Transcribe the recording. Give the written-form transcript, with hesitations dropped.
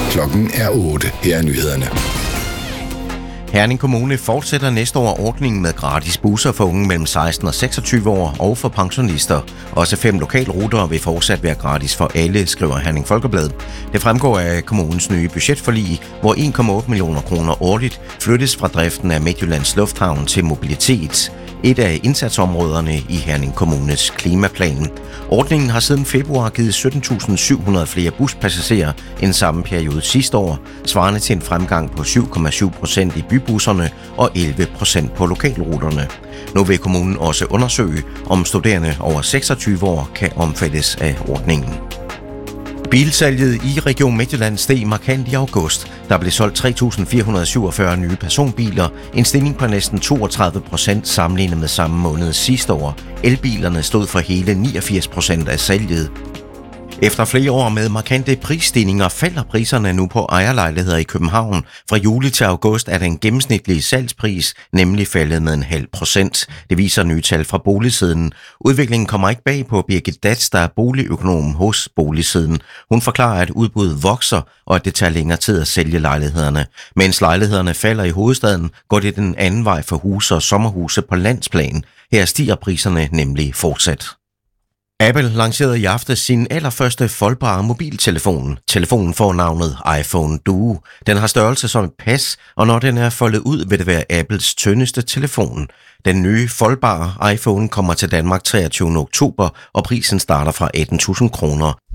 Klokken er 8. Her er nyhederne. Herning Kommune fortsætter næste år ordningen med gratis busser for unge mellem 16 og 26 år og for pensionister. Også 5 lokalruter vil fortsat være gratis for alle, skriver Herning Folkeblad. Det fremgår af kommunens nye budgetforlig, hvor 1,8 millioner kroner årligt flyttes fra driften af Midtjyllands Lufthavn til mobilitet. Et af indsatsområderne i Herning Kommunes klimaplan. Ordningen har siden februar givet 17.700 flere buspassagerer end samme periode sidste år, svarende til en fremgang på 7,7% i bybusserne og 11% på lokalruterne. Nu vil kommunen også undersøge, om studerende over 26 år kan omfattes af ordningen. Bilsalget i Region Midtjylland steg markant i august. Der blev solgt 3.447 nye personbiler, en stigning på næsten 32% sammenlignet med samme måned sidste år. Elbilerne stod for hele 89% af salget. Efter flere år med markante prisstigninger falder priserne nu på ejerlejligheder i København. Fra juli til august er den gennemsnitlige salgspris nemlig faldet med 0,5%. Det viser nye tal fra Boligsiden. Udviklingen kommer ikke bag på Birgit Datz, der er boligøkonom hos Boligsiden. Hun forklarer, at udbuddet vokser, og at det tager længere tid at sælge lejlighederne. Mens lejlighederne falder i hovedstaden, går det den anden vej for huse og sommerhuse på landsplan. Her stiger priserne nemlig fortsat. Apple lancerede i aftes sin allerførste foldbare mobiltelefon. Telefonen får navnet iPhone Duo. Den har størrelse som et pas, og når den er foldet ud, vil det være Apples tyndeste telefon. Den nye foldbare iPhone kommer til Danmark 23. oktober, og prisen starter fra 18.000 kroner.